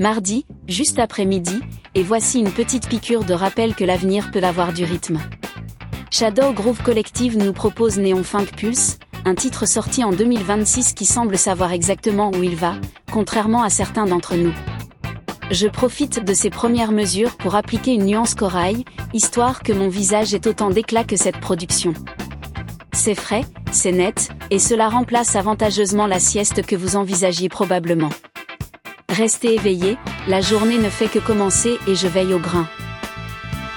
Mardi, juste après midi, et voici une petite piqûre de rappel que l'avenir peut avoir du rythme. Shadow Groove Collective nous propose Neon Funk Pulse, un titre sorti en 2026 qui semble savoir exactement où il va, contrairement à certains d'entre nous. Je profite de ces premières mesures pour appliquer une nuance corail, histoire que mon visage ait autant d'éclat que cette production. C'est frais, c'est net, et cela remplace avantageusement la sieste que vous envisagiez probablement. Restez éveillés, la journée ne fait que commencer et je veille au grain.